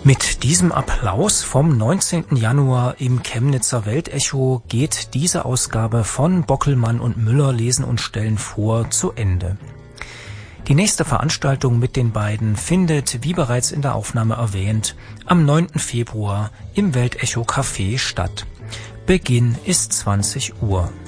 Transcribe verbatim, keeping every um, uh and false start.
Mit diesem Applaus vom neunzehnten Januar im Chemnitzer Weltecho geht diese Ausgabe von Bockelmann und Müller lesen und stellen vor zu Ende. Die nächste Veranstaltung mit den beiden findet, wie bereits in der Aufnahme erwähnt, am neunten Februar im Weltecho Café statt. Beginn ist zwanzig Uhr.